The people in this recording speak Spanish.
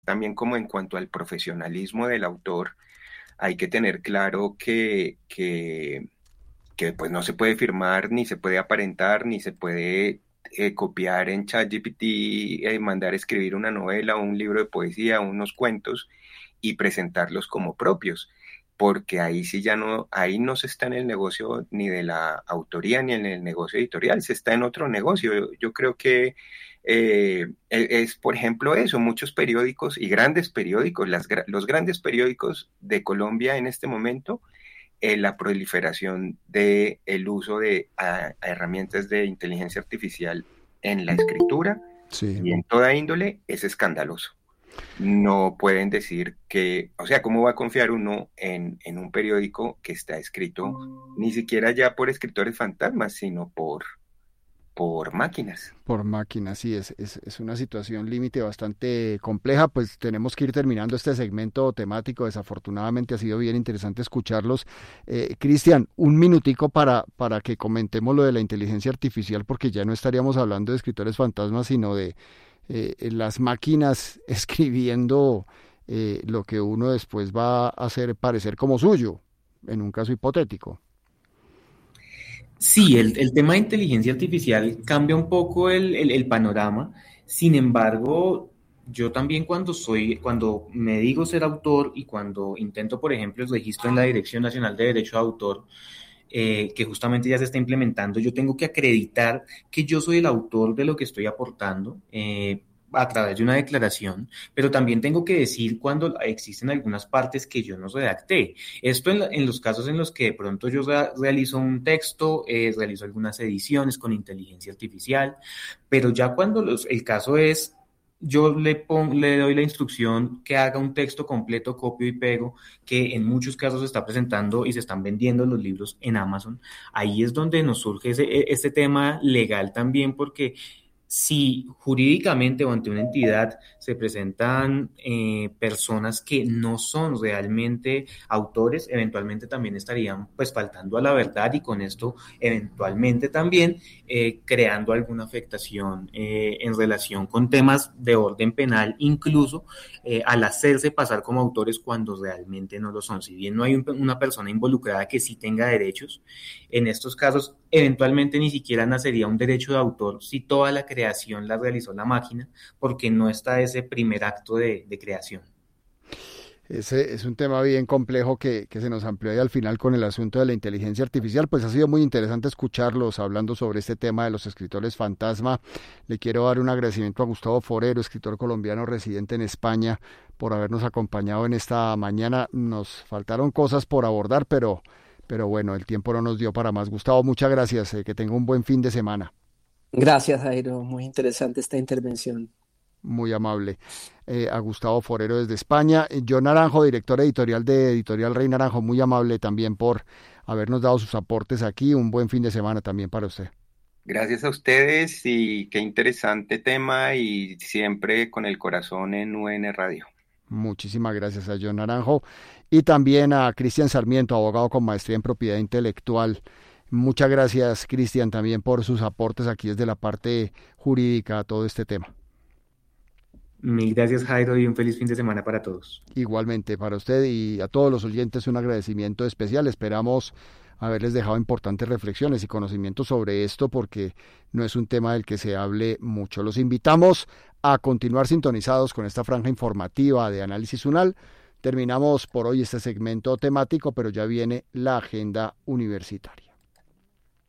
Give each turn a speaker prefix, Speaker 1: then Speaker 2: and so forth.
Speaker 1: también como en cuanto al profesionalismo del autor, hay que tener claro que pues no se puede firmar, ni se puede aparentar, ni se puede copiar en ChatGPT, mandar a escribir una novela o un libro de poesía, unos cuentos y presentarlos como propios, porque ahí sí ya no, ahí no se está en el negocio ni de la autoría ni en el negocio editorial, se está en otro negocio. Yo creo que es, por ejemplo, eso, muchos periódicos y grandes periódicos, los grandes periódicos de Colombia en este momento, la proliferación del uso de herramientas de inteligencia artificial en la escritura
Speaker 2: Sí.
Speaker 1: y en toda índole es escandaloso. No pueden decir que, o sea, ¿cómo va a confiar uno en un periódico que está escrito ni siquiera ya por escritores fantasmas, sino por máquinas?
Speaker 2: Por máquinas, sí, es una situación límite bastante compleja, pues tenemos que ir terminando este segmento temático, desafortunadamente ha sido bien interesante escucharlos. Cristian, un minutico para que comentemos lo de la inteligencia artificial, porque ya no estaríamos hablando de escritores fantasmas, sino de las máquinas escribiendo lo que uno después va a hacer parecer como suyo, en un caso hipotético.
Speaker 3: Sí, el tema de inteligencia artificial cambia un poco el panorama. Sin embargo, yo también cuando me digo ser autor y cuando intento, por ejemplo, el registro en la Dirección Nacional de Derecho de Autor, que justamente ya se está implementando, yo tengo que acreditar que yo soy el autor de lo que estoy aportando. A través de una declaración, pero también tengo que decir cuando existen algunas partes que yo no redacté. Esto en los casos en los que de pronto yo realizo un texto, realizo algunas ediciones con inteligencia artificial, pero ya cuando el caso es yo le doy la instrucción que haga un texto completo, copio y pego, que en muchos casos se está presentando y se están vendiendo los libros en Amazon. Ahí es donde nos surge este tema legal también, porque si jurídicamente o ante una entidad se presentan personas que no son realmente autores, eventualmente también estarían pues faltando a la verdad y con esto eventualmente también creando alguna afectación en relación con temas de orden penal, incluso al hacerse pasar como autores cuando realmente no lo son. Si bien no hay una persona involucrada que sí tenga derechos, en estos casos eventualmente ni siquiera nacería un derecho de autor si toda la creación la realizó la máquina, porque no está ese primer acto de creación.
Speaker 2: Ese es un tema bien complejo que se nos amplió ahí al final con el asunto de la inteligencia artificial. Pues ha sido muy interesante escucharlos hablando sobre este tema de los escritores fantasma. Le quiero dar un agradecimiento a Gustavo Forero, escritor colombiano residente en España, por habernos acompañado en esta mañana. Nos faltaron cosas por abordar, pero bueno, el tiempo no nos dio para más. Gustavo, muchas gracias. Que tenga un buen fin de semana.
Speaker 4: Gracias, Jairo. Muy interesante esta intervención.
Speaker 2: Muy amable. A Gustavo Forero desde España. John Naranjo, director editorial de Editorial Rey Naranjo, muy amable también por habernos dado sus aportes aquí. Un buen fin de semana también para usted.
Speaker 1: Gracias a ustedes y qué interesante tema y siempre con el corazón en UN Radio.
Speaker 2: Muchísimas gracias a John Naranjo y también a Cristian Sarmiento, abogado con maestría en propiedad intelectual. Muchas gracias, Cristian, también por sus aportes aquí desde la parte jurídica a todo este tema.
Speaker 3: Mil gracias, Jairo, y un feliz fin de semana para todos.
Speaker 2: Igualmente para usted y a todos los oyentes un agradecimiento especial. Esperamos haberles dejado importantes reflexiones y conocimientos sobre esto porque no es un tema del que se hable mucho. Los invitamos a continuar sintonizados con esta franja informativa de Análisis UNAL. Terminamos por hoy este segmento temático, pero ya viene la agenda universitaria.